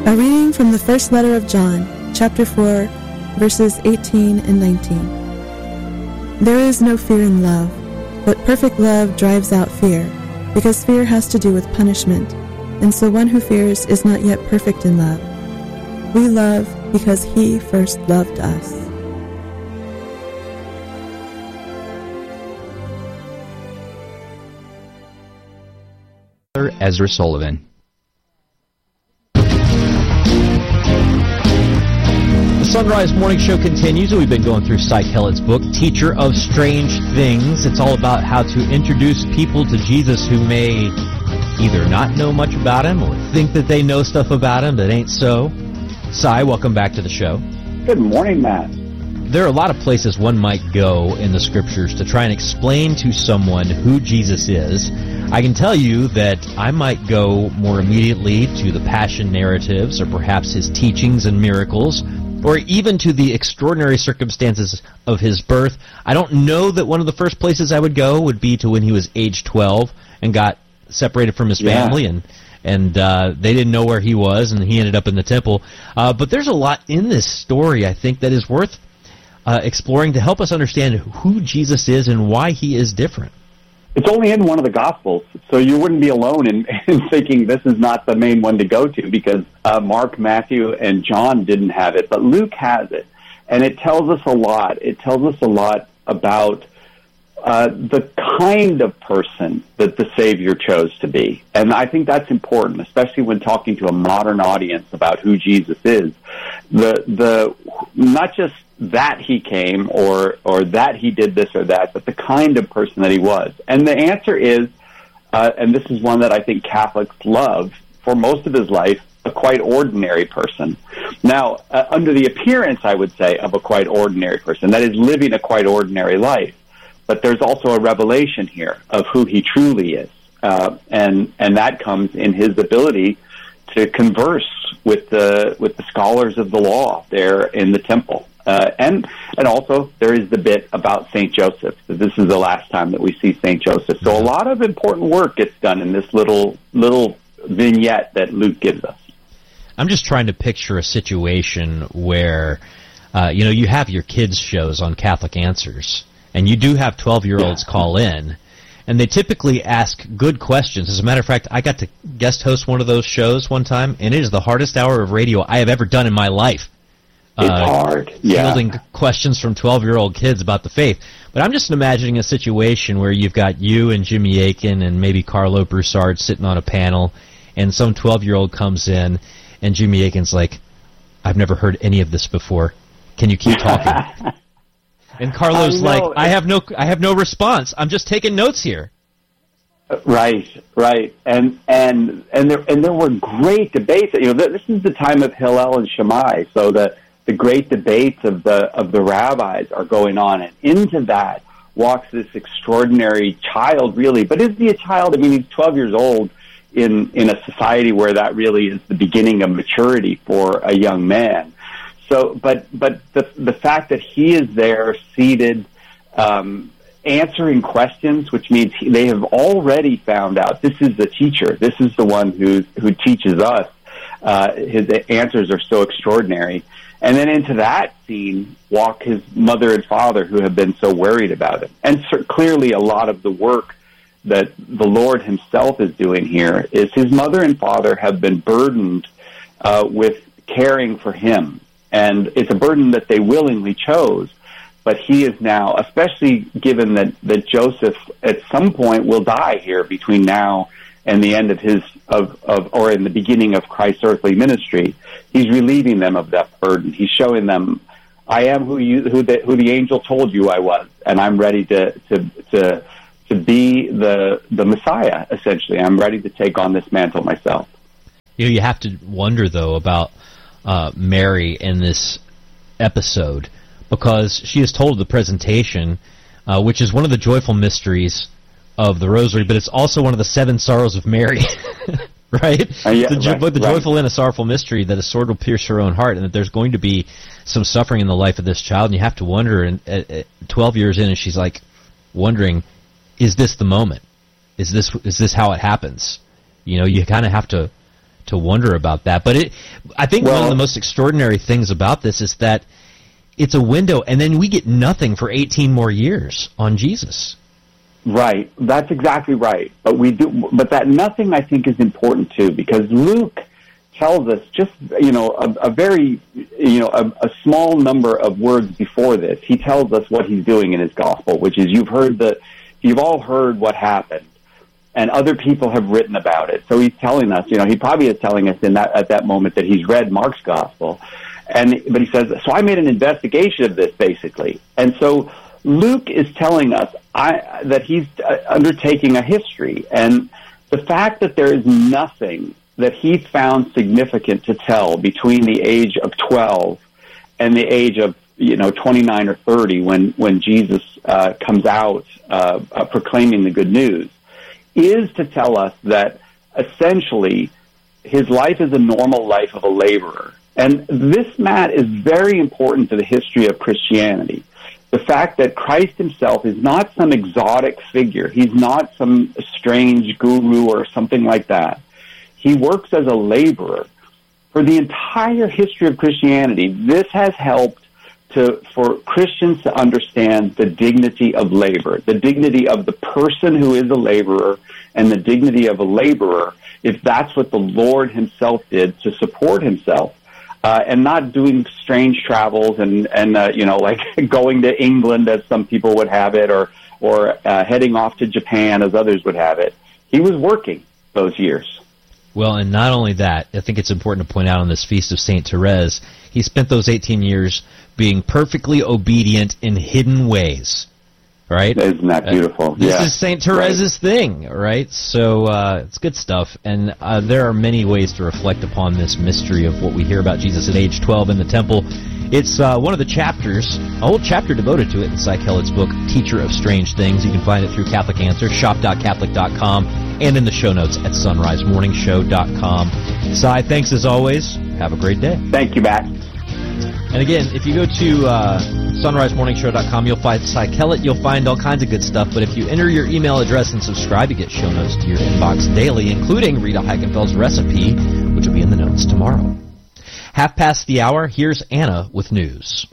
A reading from the first letter of John, chapter 4, verses 18 and 19. There is no fear in love, but perfect love drives out fear, because fear has to do with punishment, and so one who fears is not yet perfect in love. We love because he first loved us. Ezra Sullivan. The Sunrise Morning Show continues. We've been going through Cy Kellett's book, Teacher of Strange Things. It's all about how to introduce people to Jesus who may either not know much about him or think that they know stuff about him that ain't so. Cy, welcome back to the show. Good morning, Matt. There are a lot of places one might go in the Scriptures to try and explain to someone who Jesus is. I can tell you that I might go more immediately to the Passion narratives, or perhaps his teachings and miracles, or even to the extraordinary circumstances of his birth. I don't know that one of the first places I would go would be to when he was age 12 and got separated from his family, and they didn't know where he was, and he ended up in the temple. But there's a lot in this story, I think, that is worth exploring to help us understand who Jesus is and why he is different. It's only in one of the Gospels, so you wouldn't be alone in thinking this is not the main one to go to, because Mark, Matthew, and John didn't have it, but Luke has it. And it tells us a lot. It tells us a lot about the kind of person that the Savior chose to be. And I think that's important, especially when talking to a modern audience about who Jesus is. The not just that he came or that he did this or that, but the kind of person that he was. And the answer is, and this is one that I think Catholics love, for most of his life, a quite ordinary person. Now, under the appearance, I would say, of a quite ordinary person, that is, living a quite ordinary life. But there's also a revelation here of who he truly is. And that comes in his ability to converse with the scholars of the law there in the temple. And also there is the bit about St. Joseph. So this is the last time that we see St. Joseph. So a lot of important work gets done in this little vignette that Luke gives us. I'm just trying to picture a situation where, you have your kids' shows on Catholic Answers, and you do have 12-year-olds call in, and they typically ask good questions. As a matter of fact, I got to guest host one of those shows one time, and it is the hardest hour of radio I have ever done in my life. It's hard, fielding questions from 12-year-old kids about the faith. But I'm just imagining a situation where you've got you and Jimmy Akin and maybe Carlo Broussard sitting on a panel, and some 12-year-old comes in, and Jimmy Akin's like, "I've never heard any of this before. Can you keep talking?" And Carlo's like, I have no response. I'm just taking notes here. Right. And there were great debates. This is the time of Hillel and Shammai, so the great debates of the rabbis are going on, and into that walks this extraordinary child, really. But is he a child? I mean, he's 12 years old in a society where that really is the beginning of maturity for a young man. So, but the fact that he is there, seated, answering questions, which means they have already found out this is the teacher. This is the one who teaches us. His answers are so extraordinary. And then into that scene walk his mother and father, who have been so worried about him. And clearly, a lot of the work that the Lord himself is doing here is his mother and father have been burdened with caring for him. And it's a burden that they willingly chose. But he is now, especially given that Joseph at some point will die here between now and the end or in the beginning of Christ's earthly ministry, he's relieving them of that burden. He's showing them, I am who the angel told you I was, and I'm ready to be the Messiah, essentially. I'm ready to take on this mantle myself. You have to wonder, though, about Mary in this episode, because she is told the presentation, which is one of the joyful mysteries of the Rosary, but it's also one of the 7 sorrows of Mary, right? The joyful and a sorrowful mystery, that a sword will pierce her own heart, and that there's going to be some suffering in the life of this child, and you have to wonder, and at 12 years in, and she's like wondering, is this the moment? Is this how it happens? You kind of have to to wonder about that. But I think one of the most extraordinary things about this is that it's a window, and then we get nothing for 18 more years on Jesus. Right. That's exactly right. But that nothing, I think, is important too, because Luke tells us just, a small number of words before this. He tells us what he's doing in his gospel, which is you've all heard what happened, and other people have written about it. So he's telling us, he probably is telling us at that moment that he's read Mark's gospel. But he says, so I made an investigation of this, basically. And so Luke is telling us that he's undertaking a history. And the fact that there is nothing that he's found significant to tell between the age of 12 and the age of 29 or 30 when Jesus comes out proclaiming the good news is to tell us that essentially his life is a normal life of a laborer. And this, Matt, is very important to the history of Christianity. The fact that Christ himself is not some exotic figure. He's not some strange guru or something like that. He works as a laborer. For the entire history of Christianity, this has helped for Christians to understand the dignity of labor, the dignity of the person who is a laborer, and the dignity of a laborer if that's what the Lord himself did to support himself. And not doing strange travels and like going to England as some people would have it, or heading off to Japan as others would have it. He was working those years. Well, and not only that, I think it's important to point out on this Feast of St. Therese, he spent those 18 years being perfectly obedient in hidden ways. Right? Isn't that beautiful? This is St. Therese's thing, right? So it's good stuff, and there are many ways to reflect upon this mystery of what we hear about Jesus at age 12 in the temple. It's one of the chapters, a whole chapter devoted to it in Cy Kellett's book, Teacher of Strange Things. You can find it through Catholic Answers, shop.catholic.com, and in the show notes at sunrisemorningshow.com. Cy, thanks as always. Have a great day. Thank you, Matt. And again, if you go to sunrisemorningshow.com, you'll find Cy Kellett. You'll find all kinds of good stuff. But if you enter your email address and subscribe, you get show notes to your inbox daily, including Rita Heikenfeld's recipe, which will be in the notes tomorrow. 1:30. Here's Anna with news.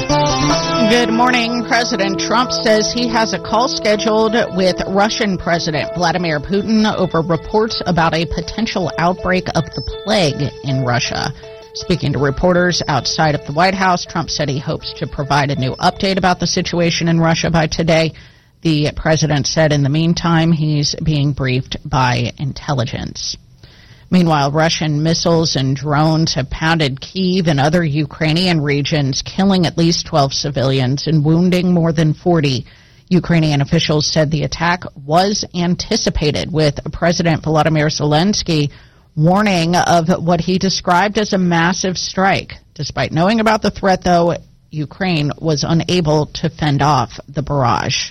Good morning. President Trump says he has a call scheduled with Russian President Vladimir Putin over reports about a potential outbreak of the plague in Russia. Speaking to reporters outside of the White House, Trump said he hopes to provide a new update about the situation in Russia by today. The president said in the meantime he's being briefed by intelligence. Meanwhile, Russian missiles and drones have pounded Kyiv and other Ukrainian regions, killing at least 12 civilians and wounding more than 40. Ukrainian officials said the attack was anticipated, with President Volodymyr Zelensky warning of what he described as a massive strike. Despite knowing about the threat, though, Ukraine was unable to fend off the barrage.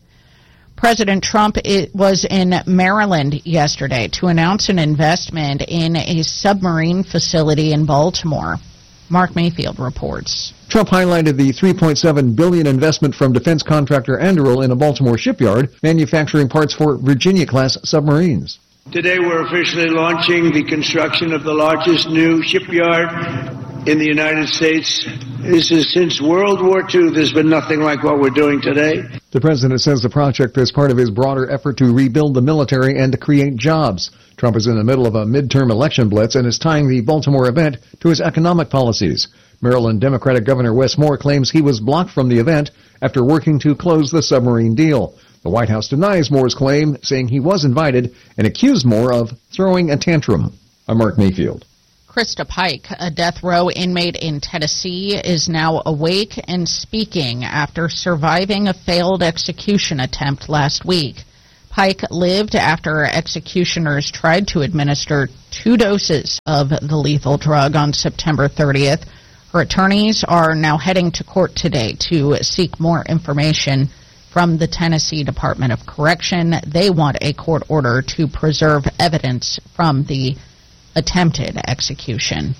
President Trump was in Maryland yesterday to announce an investment in a submarine facility in Baltimore. Mark Mayfield reports. Trump highlighted the $3.7 billion investment from defense contractor Anduril in a Baltimore shipyard, manufacturing parts for Virginia-class submarines. Today we're officially launching the construction of the largest new shipyard in the United States. This is since World War II, there's been nothing like what we're doing today. The president says the project is part of his broader effort to rebuild the military and to create jobs. Trump is in the middle of a midterm election blitz and is tying the Baltimore event to his economic policies. Maryland Democratic Governor Wes Moore claims he was blocked from the event after working to close the submarine deal. The White House denies Moore's claim, saying he was invited, and accused Moore of throwing a tantrum. I'm Mark Mayfield. Krista Pike, a death row inmate in Tennessee, is now awake and speaking after surviving a failed execution attempt last week. Pike lived after executioners tried to administer 2 doses of the lethal drug on September 30th. Her attorneys are now heading to court today to seek more information from the Tennessee Department of Correction. They want a court order to preserve evidence from the attempted execution.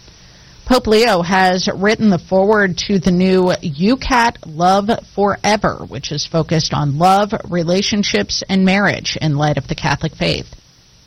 Pope Leo has written the foreword to the new UCAT Love Forever, which is focused on love, relationships, and marriage in light of the Catholic faith.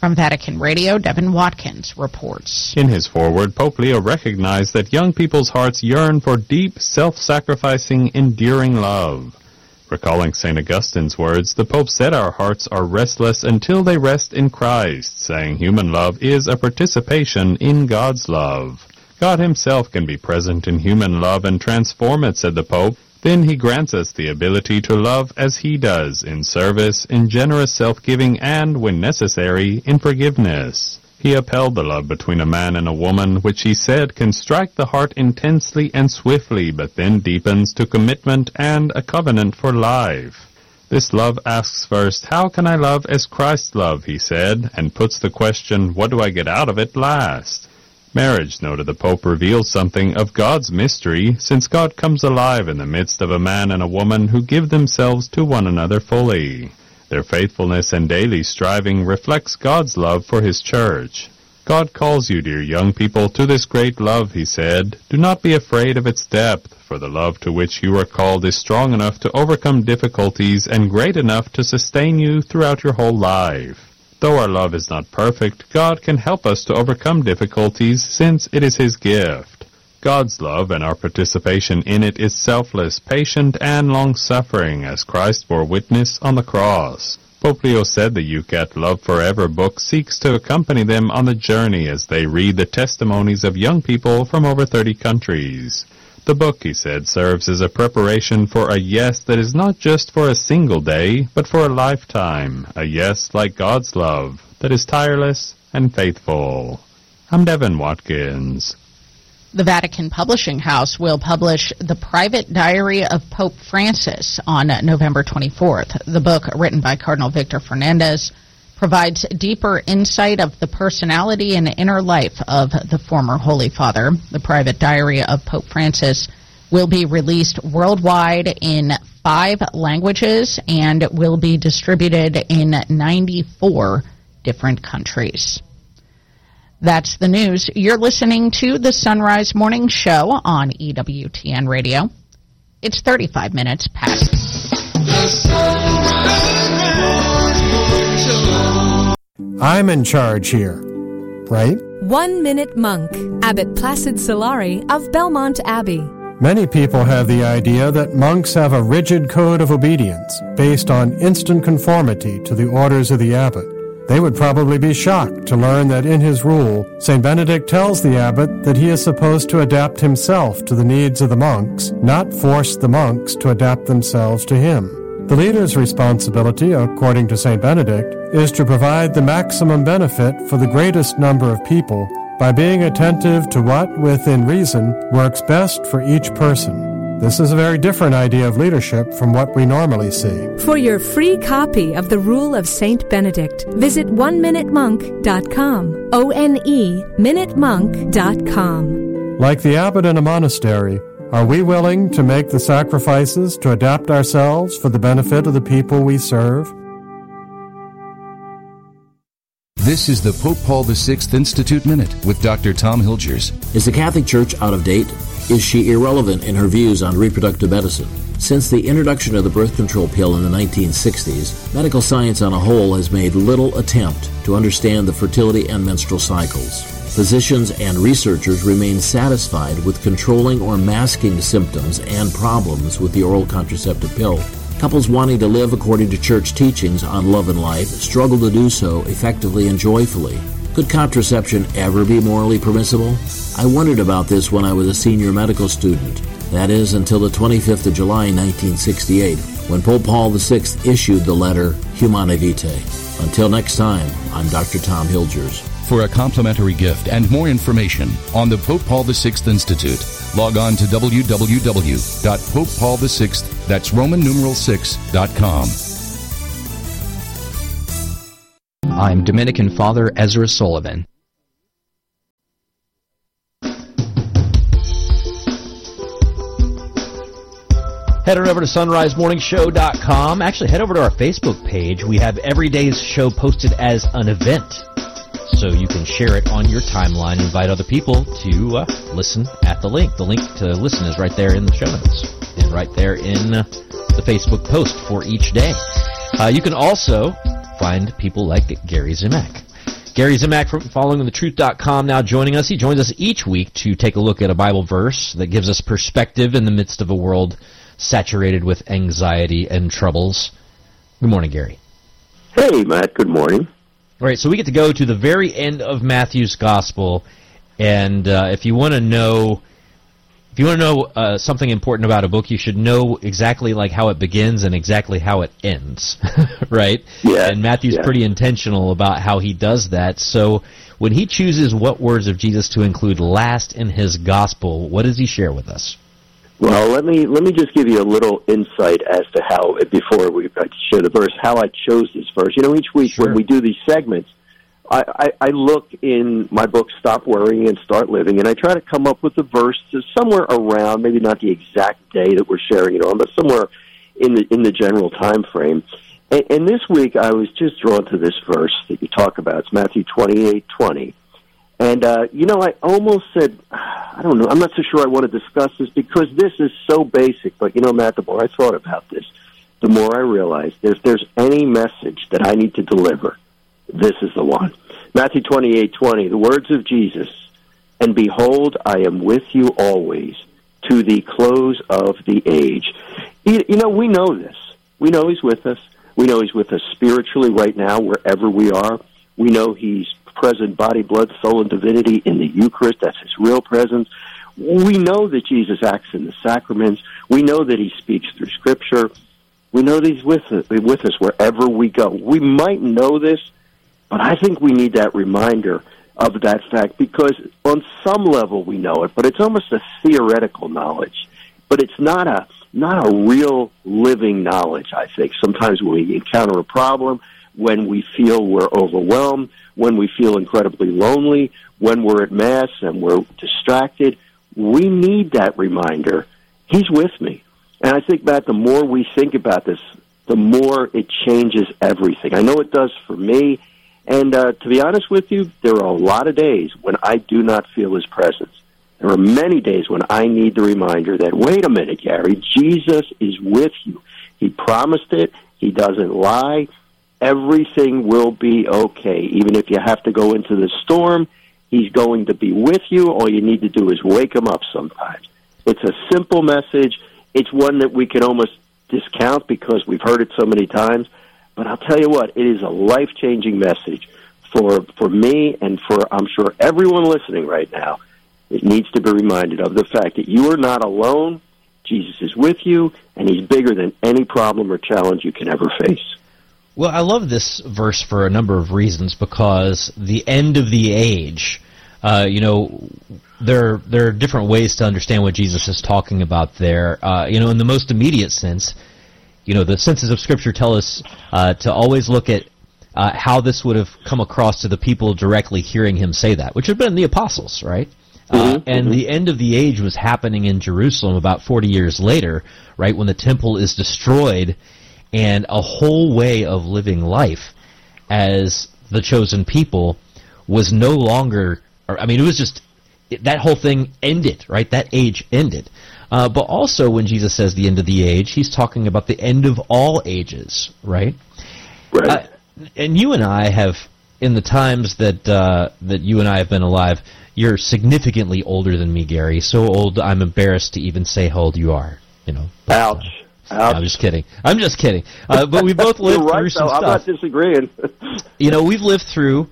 From Vatican Radio, Devin Watkins reports. In his foreword, Pope Leo recognized that young people's hearts yearn for deep, self-sacrificing, enduring love. Recalling St. Augustine's words, the Pope said our hearts are restless until they rest in Christ, saying human love is a participation in God's love. God himself can be present in human love and transform it, said the Pope. Then he grants us the ability to love as he does, in service, in generous self-giving, and, when necessary, in forgiveness. He upheld the love between a man and a woman, which he said can strike the heart intensely and swiftly, but then deepens to commitment and a covenant for life. This love asks first, how can I love as Christ loved, he said, and puts the question, what do I get out of it, last? Marriage, noted the Pope, reveals something of God's mystery, since God comes alive in the midst of a man and a woman who give themselves to one another fully. Their faithfulness and daily striving reflects God's love for his church. God calls you, dear young people, to this great love, he said. Do not be afraid of its depth, for the love to which you are called is strong enough to overcome difficulties and great enough to sustain you throughout your whole life. Though our love is not perfect, God can help us to overcome difficulties since it is his gift. God's love and our participation in it is selfless, patient, and long-suffering, as Christ bore witness on the cross. Pope Leo said the Yucat Love Forever book seeks to accompany them on the journey as they read the testimonies of young people from over 30 countries. The book, he said, serves as a preparation for a yes that is not just for a single day, but for a lifetime, a yes like God's love, that is tireless and faithful. I'm Devin Watkins. The Vatican Publishing House will publish The Private Diary of Pope Francis on November 24th. The book, written by Cardinal Victor Fernandez, provides deeper insight of the personality and inner life of the former Holy Father. The Private Diary of Pope Francis will be released worldwide in 5 languages and will be distributed in 94 different countries. That's the news. You're listening to the Sunrise Morning Show on EWTN Radio. It's 35 minutes past. I'm in charge here, right? 1 Minute Monk, Abbot Placid Solari of Belmont Abbey. Many people have the idea that monks have a rigid code of obedience based on instant conformity to the orders of the abbot. They would probably be shocked to learn that in his rule, St. Benedict tells the abbot that he is supposed to adapt himself to the needs of the monks, not force the monks to adapt themselves to him. The leader's responsibility, according to St. Benedict, is to provide the maximum benefit for the greatest number of people by being attentive to what, within reason, works best for each person. This is a very different idea of leadership from what we normally see. For your free copy of The Rule of St. Benedict, visit oneminutemonk.com. O-N-E, minutemonk.com. Like the abbot in a monastery, are we willing to make the sacrifices to adapt ourselves for the benefit of the people we serve? This is the Pope Paul VI Institute Minute with Dr. Tom Hilgers. Is the Catholic Church out of date? Is she irrelevant in her views on reproductive medicine? Since the introduction of the birth control pill in the 1960s, medical science on a whole has made little attempt to understand the fertility and menstrual cycles. Physicians and researchers remain satisfied with controlling or masking symptoms and problems with the oral contraceptive pill. Couples wanting to live according to church teachings on love and life struggle to do so effectively and joyfully. Could contraception ever be morally permissible? I wondered about this when I was a senior medical student. That is, until the 25th of July, 1968, when Pope Paul VI issued the letter Humanae Vitae. Until next time, I'm Dr. Tom Hilgers. For a complimentary gift and more information on the Pope Paul VI Institute, log on to www.popepaul6, that's Roman numeral 6.com. I'm Dominican Father Ezra Sullivan. Head on over to sunrisemorningshow.com. Actually, head over to our Facebook page. We have every day's show posted as an event, so you can share it on your timeline and invite other people to listen at the link. The link to listen is right there in the show notes and right there in the Facebook post for each day. You can also find people like Gary Zimak. Gary Zimak from followingthetruth.com now joining us. He joins us each week to take a look at a Bible verse that gives us perspective in the midst of a world saturated with anxiety and troubles. Good morning, Gary. Hey, Matt. Good morning. All right, so we get to go to the very end of Matthew's Gospel, and if you want to know something important about a book, you should know exactly like how it begins and exactly how it ends, right? Yeah. And Matthew's pretty intentional about how he does that. So when he chooses what words of Jesus to include last in his Gospel, what does he share with us? Well, let me just give you a little insight as to how, before we share the verse, how I chose this verse. You know, each week when we do these segments, I look in my book, Stop Worrying and Start Living, and I try to come up with a verse somewhere around, maybe not the exact day that we're sharing it on, but somewhere in the general time frame. And this week I was just drawn to this verse that you talk about. It's Matthew 28:20. And, I almost said, I don't know, I'm not so sure I want to discuss this because this is so basic. But, Matt, the more I thought about this, the more I realized if there's any message that I need to deliver, this is the one. Matthew 28:20, the words of Jesus, "And behold, I am with you always, to the close of the age." We know this. We know he's with us. We know he's with us spiritually right now, wherever we are. We know he's present, body, blood, soul, and divinity in the Eucharist. That's his real presence. We know that Jesus acts in the sacraments. We know that he speaks through Scripture. We know that he's with us wherever we go. We might know this, but I think we need that reminder of that fact because on some level we know it, but it's almost a theoretical knowledge. But it's not a real living knowledge, I think. Sometimes when we encounter a problem, when we feel we're overwhelmed, when we feel incredibly lonely, when we're at Mass and we're distracted, we need that reminder. He's with me. And I think, Matt, the more we think about this, the more it changes everything. I know it does for me. And to be honest with you, there are a lot of days when I do not feel his presence. There are many days when I need the reminder that, wait a minute, Gary, Jesus is with you. He promised it. He doesn't lie. Everything will be okay. Even if you have to go into the storm, he's going to be with you. All you need to do is wake him up sometimes. It's a simple message. It's one that we can almost discount because we've heard it so many times. But I'll tell you what, it is a life-changing message for me and for, I'm sure, everyone listening right now. It needs to be reminded of the fact that you are not alone. Jesus is with you, and he's bigger than any problem or challenge you can ever face. Well, I love this verse for a number of reasons because the end of the age, there are different ways to understand what Jesus is talking about there. In the most immediate sense, the senses of Scripture tell us to always look at how this would have come across to the people directly hearing him say that, which have been the apostles, right? And the end of the age was happening in Jerusalem about 40 years later, right, when the temple is destroyed and a whole way of living life as the chosen people was no longer, it was just, that whole thing ended, right? That age ended. But also when Jesus says the end of the age, he's talking about the end of all ages, right? Right. And you and I have, in the times that you and I have been alive, you're significantly older than me, Gary. So old, I'm embarrassed to even say how old you are. But, Ouch. I'm just kidding. But we both lived through some stuff. I'm not disagreeing. We've lived through,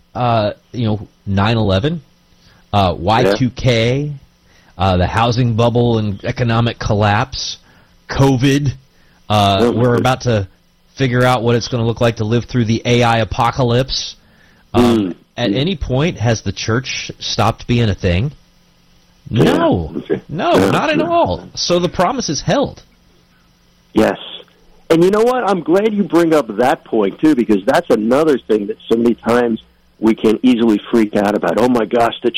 9/11, Y2K, the housing bubble and economic collapse, COVID. We're about to figure out what it's going to look like to live through the AI apocalypse. At any point, has the church stopped being a thing? No, not at all. So the promise is held. Yes. And you know what? I'm glad you bring up that point, too, because that's another thing that so many times we can easily freak out about. Oh, my gosh, the